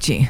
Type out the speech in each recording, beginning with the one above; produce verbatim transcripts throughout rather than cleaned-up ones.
wiadomości.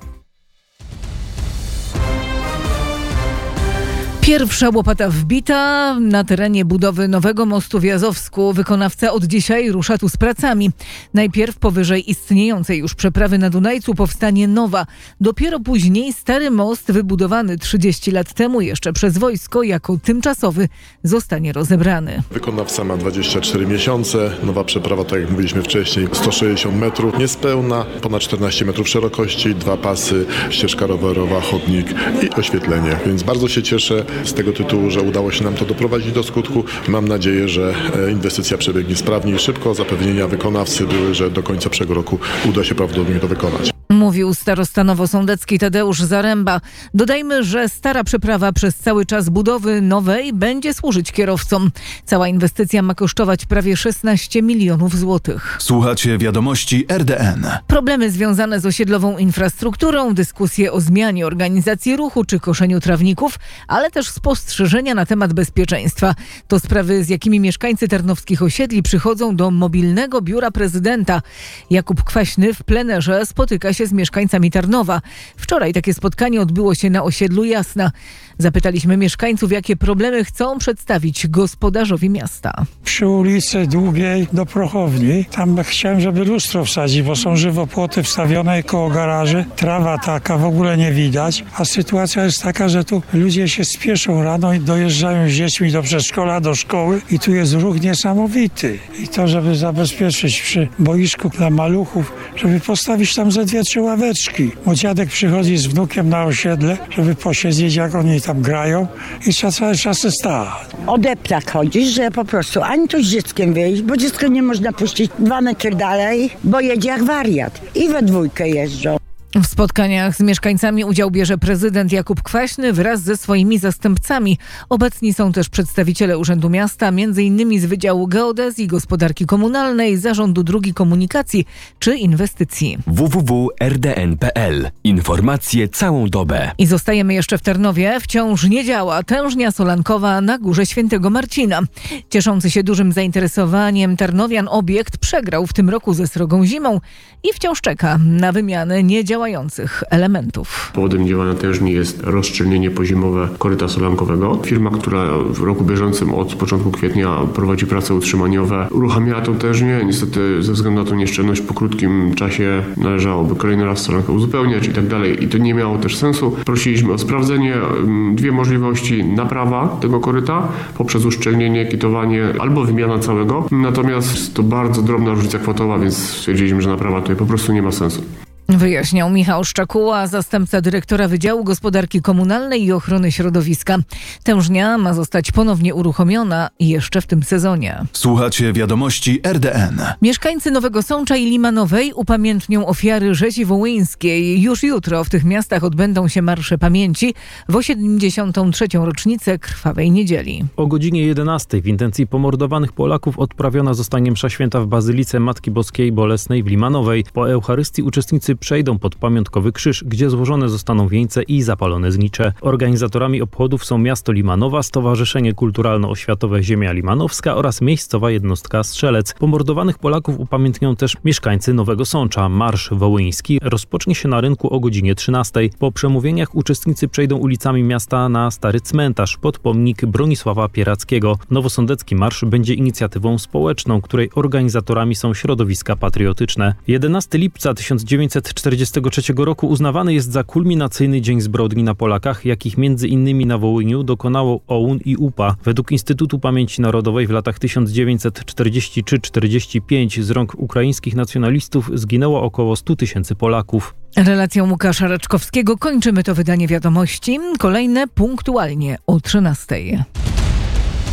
Pierwsza łopata wbita na terenie budowy nowego mostu w Jazowsku. Wykonawca od dzisiaj rusza tu z pracami. Najpierw powyżej istniejącej już przeprawy na Dunajcu powstanie nowa. Dopiero później stary most wybudowany trzydzieści lat temu jeszcze przez wojsko jako tymczasowy zostanie rozebrany. Wykonawca ma dwadzieścia cztery miesiące. Nowa przeprawa, tak jak mówiliśmy wcześniej, sto sześćdziesiąt metrów. Niespełna, ponad czternaście metrów szerokości, dwa pasy, ścieżka rowerowa, chodnik i oświetlenie. Więc bardzo się cieszę z tego tytułu, że udało się nam to doprowadzić do skutku. Mam nadzieję, że inwestycja przebiegnie sprawnie i szybko. Zapewnienia wykonawcy były, że do końca przyszłego roku uda się prawdopodobnie to wykonać. Mówił starosta nowosądecki Tadeusz Zaręba. Dodajmy, że stara przeprawa przez cały czas budowy nowej będzie służyć kierowcom. Cała inwestycja ma kosztować prawie szesnaście milionów złotych. Słuchacie wiadomości R D N. Problemy związane z osiedlową infrastrukturą, dyskusje o zmianie organizacji ruchu czy koszeniu trawników, ale też spostrzeżenia na temat bezpieczeństwa. To sprawy, z jakimi mieszkańcy tarnowskich osiedli przychodzą do mobilnego biura prezydenta. Jakub Kwaśny w plenerze spotyka się z mieszkańcami Tarnowa. Wczoraj takie spotkanie odbyło się na osiedlu Jasna. Zapytaliśmy mieszkańców, jakie problemy chcą przedstawić gospodarzowi miasta. Przy ulicy Długiej do Prochowni, tam chciałem, żeby lustro wsadzić, bo są żywopłoty wstawione koło garaży. Trawa taka w ogóle nie widać, a sytuacja jest taka, że tu ludzie się spieszą rano i dojeżdżają z dziećmi do przedszkola, do szkoły i tu jest ruch niesamowity. I to, żeby zabezpieczyć przy boisku dla maluchów, żeby postawić tam ze dwie, trzy ławeczki. Mój dziadek przychodzi z wnukiem na osiedle, żeby posiedzieć, jak oni tam grają i trzeba cały czas stać. O deptak chodzi, że po prostu ani tu z dzieckiem wyjść, bo dziecko nie można puścić dwa metry dalej, bo jedzie jak wariat. I we dwójkę jeżdżą. W spotkaniach z mieszkańcami udział bierze prezydent Jakub Kwaśny wraz ze swoimi zastępcami. Obecni są też przedstawiciele Urzędu Miasta, między innymi z Wydziału Geodezji, Gospodarki Komunalnej, Zarządu Dróg i Komunikacji czy Inwestycji. w w w kropka r d n kropka p l. Informacje całą dobę. I zostajemy jeszcze w Tarnowie. Wciąż nie działa tężnia solankowa na Górze Świętego Marcina. Cieszący się dużym zainteresowaniem tarnowian obiekt przegrał w tym roku ze srogą zimą i wciąż czeka na wymianę niedziałających elementów. Powodem działania tężni jest rozszczelnienie pozimowe koryta solankowego. Firma, która w roku bieżącym od początku kwietnia prowadzi prace utrzymaniowe, uruchamiała tą tężnię. Niestety ze względu na tą nieszczelność po krótkim czasie należałoby kolejny raz solankę uzupełniać i tak dalej. I to nie miało też sensu. Prosiliśmy o sprawdzenie. Dwie możliwości: naprawa tego koryta poprzez uszczelnienie, kitowanie albo wymiana całego. Natomiast to bardzo drobna różnica kwotowa, więc stwierdziliśmy, że naprawa tutaj po prostu nie ma sensu. Wyjaśniał Michał Szczakuła, zastępca dyrektora Wydziału Gospodarki Komunalnej i Ochrony Środowiska. Tężnia ma zostać ponownie uruchomiona jeszcze w tym sezonie. Słuchacie wiadomości R D N. Mieszkańcy Nowego Sącza i Limanowej upamiętnią ofiary rzezi wołyńskiej. Już jutro w tych miastach odbędą się marsze pamięci w osiemdziesiątą trzecią rocznicę Krwawej Niedzieli. O godzinie jedenastej w intencji pomordowanych Polaków odprawiona zostanie msza święta w Bazylice Matki Boskiej Bolesnej w Limanowej. Po Eucharystii uczestnicy przejdą pod pamiątkowy krzyż, gdzie złożone zostaną wieńce i zapalone znicze. Organizatorami obchodów są miasto Limanowa, Stowarzyszenie Kulturalno-Oświatowe Ziemia Limanowska oraz miejscowa jednostka Strzelec. Pomordowanych Polaków upamiętnią też mieszkańcy Nowego Sącza. Marsz wołyński rozpocznie się na rynku o godzinie trzynastej. Po przemówieniach uczestnicy przejdą ulicami miasta na Stary Cmentarz pod pomnik Bronisława Pierackiego. Nowosądecki marsz będzie inicjatywą społeczną, której organizatorami są środowiska patriotyczne. jedenastego lipca tysiąc dziewięćset czterdziestego trzeciego roku uznawany jest za kulminacyjny dzień zbrodni na Polakach, jakich między innymi na Wołyniu dokonało O U N i U P A. Według Instytutu Pamięci Narodowej w latach tysiąc dziewięćset czterdziestym trzecim do czterdziestego piątego z rąk ukraińskich nacjonalistów zginęło około stu tysięcy Polaków. Relacją Łukasza Raczkowskiego kończymy to wydanie wiadomości. Kolejne punktualnie o trzynastej.